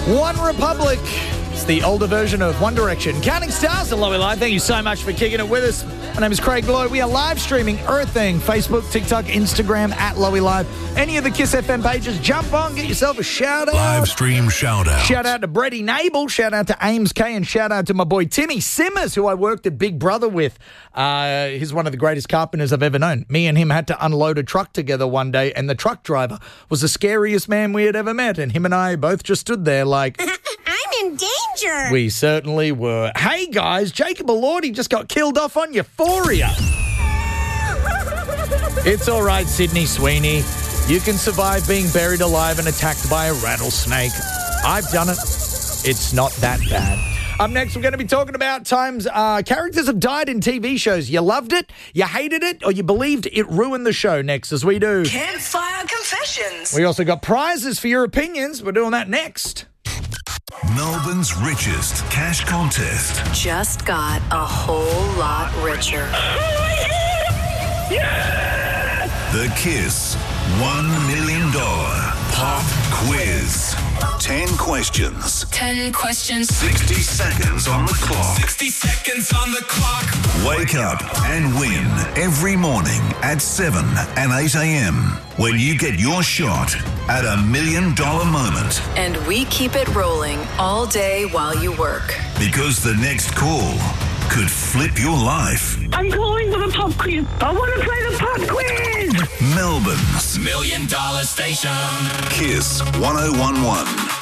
One Republic. It's the older version of One Direction. Counting Stars and Lowy Live. Thank you so much for kicking it with us. My name is Craig Lowe. We are live streaming everything. Facebook, TikTok, Instagram, at Lowy Live. Any of the Kiss FM pages, jump on, get yourself a shout out. Live stream shout out. Shout out to Brady Nable. Shout out to Ames K. And shout out to my boy Timmy Simmers, who I worked at Big Brother with. He's one of the greatest carpenters I've ever known. Me and him had to unload a truck together one day, and the truck driver was the scariest man we had ever met. And him and I both just stood there like... I'm in danger. We certainly were. Hey, guys, Jacob Elordi just got killed off on Euphoria. It's all right, Sydney Sweeney. You can survive being buried alive and attacked by a rattlesnake. I've done it. It's not that bad. Up next, we're going to be talking about times characters have died in TV shows. You loved it, you hated it, or you believed it ruined the show. Next, as we do Campfire Confessions. We also got prizes for your opinions. We're doing that next. Melbourne's richest cash contest. Just got a whole lot richer. The Kiss $1 million pop quiz. 10 questions. 10 questions. 60 seconds on the clock. 60 seconds on the clock. Wake up and win every morning at 7 and 8 a.m. when you get your shot at $1 million moment. And we keep it rolling all day while you work. Because the next call could flip your life. I'm calling for the pop quiz. I want to play the pop quiz. Melbourne's $1 million station. Kiss 1011.